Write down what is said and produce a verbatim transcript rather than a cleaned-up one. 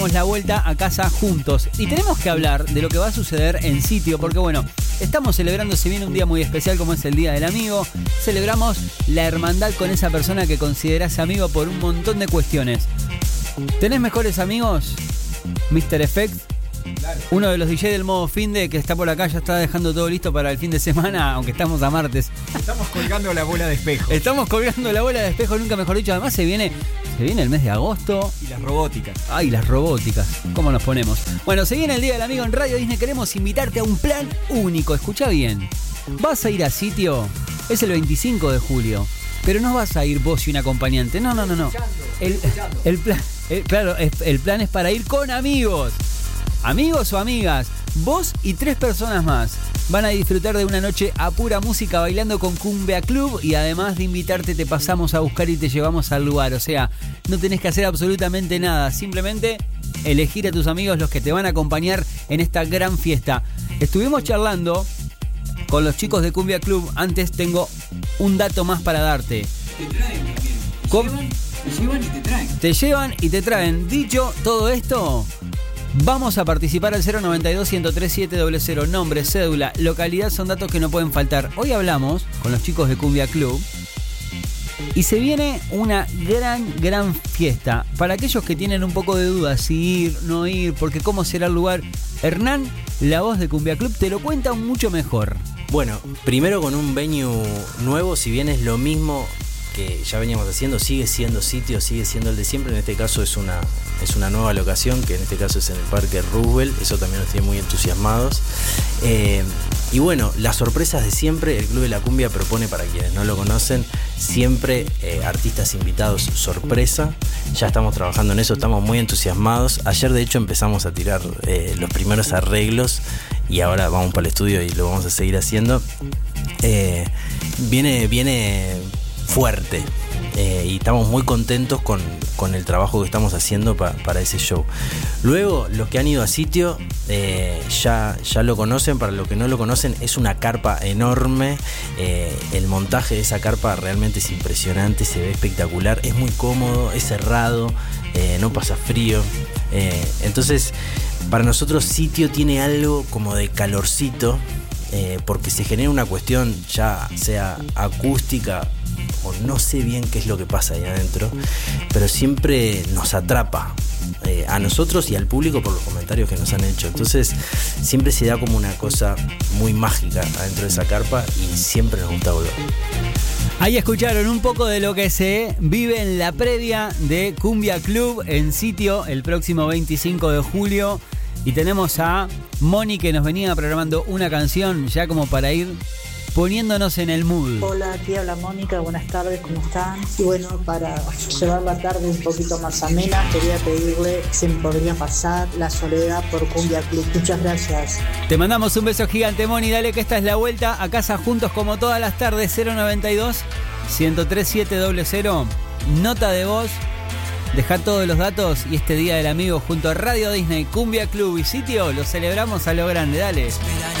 La vuelta a casa juntos y tenemos que hablar de lo que va a suceder en Sitio, porque bueno, estamos celebrando, se viene un día muy especial como es el Día del Amigo. Celebramos la hermandad con esa persona que considerás amigo por un montón de cuestiones. ¿Tenés mejores amigos? mister Effect, claro. Uno de los D J del modo finde que está por acá, ya está dejando todo listo para el fin de semana, aunque estamos a martes. Estamos colgando la bola de espejo. Estamos colgando la bola de espejo, nunca mejor dicho. Además se viene, se viene el mes de agosto. Y las robóticas. Ay, las robóticas. ¿Cómo nos ponemos? Bueno, se viene el Día del Amigo en Radio Disney. Queremos invitarte a un plan único. Escucha bien. Vas a ir a Sitio. Es el veinticinco de julio. Pero no vas a ir vos y un acompañante. No, no, no, no. El, el plan, el, claro, el plan es para ir con amigos. Amigos o amigas, vos y tres personas más van a disfrutar de una noche a pura música bailando con Cumbia Club y además de invitarte te pasamos a buscar y te llevamos al lugar. O sea, no tenés que hacer absolutamente nada, simplemente elegir a tus amigos los que te van a acompañar en esta gran fiesta. Estuvimos charlando con los chicos de Cumbia Club. Antes tengo un dato más para darte. Te traen también. Te llevan, te llevan y te traen. Te llevan y te traen. Dicho todo esto, vamos a participar al cero noventa y dos, ciento tres, siete cero cero. Nombre, cédula, localidad son datos que no pueden faltar. Hoy hablamos con los chicos de Cumbia Club y se viene una gran, gran fiesta. Para aquellos que tienen un poco de dudas si ir, no ir, porque cómo será el lugar, Hernán, la voz de Cumbia Club, te lo cuenta mucho mejor. Bueno, primero con un venue nuevo, si bien es lo mismo que ya veníamos haciendo, sigue siendo Sitio, sigue siendo el de siempre. En este caso es una, es una nueva locación, que en este caso es en el Parque Roosevelt. Eso también nos tiene muy entusiasmados. Eh, y bueno, las sorpresas de siempre. El Club de la Cumbia propone, para quienes no lo conocen, siempre eh, artistas invitados sorpresa. Ya estamos trabajando en eso, estamos muy entusiasmados. Ayer de hecho empezamos a tirar eh, los primeros arreglos y ahora vamos para el estudio y lo vamos a seguir haciendo. Eh, viene, viene fuerte eh, y estamos muy contentos con, con el trabajo que estamos haciendo pa, para ese show. Luego, los que han ido a Sitio eh, ya, ya lo conocen. Para los que no lo conocen, es una carpa enorme. Eh, el montaje de esa carpa realmente es impresionante, se ve espectacular, es muy cómodo, es cerrado, eh, no pasa frío. Eh, entonces, para nosotros Sitio tiene algo como de calorcito, eh, porque se genera una cuestión, ya sea acústica o no sé bien qué es lo que pasa ahí adentro, pero siempre nos atrapa eh, a nosotros y al público por los comentarios que nos han hecho. Entonces siempre se da como una cosa muy mágica adentro de esa carpa y siempre nos gusta volver. Ahí escucharon un poco de lo que se vive en la previa de Cumbia Club en Sitio el próximo veinticinco de julio. Y tenemos a Moni que nos venía programando una canción ya como para ir poniéndonos en el mood. Hola, aquí habla Mónica, buenas tardes, ¿cómo están? Y bueno, para llevar la tarde un poquito más amena, quería pedirle si me podría pasar La Soledad por Cumbia Club. Muchas gracias. Te mandamos un beso gigante, Moni, dale que esta es la vuelta a casa juntos como todas las tardes. Cero noventa y dos, ciento tres, siete cero cero. Nota de voz, deja todos los datos y este Día del Amigo junto a Radio Disney, Cumbia Club y Sitio lo celebramos a lo grande, dale.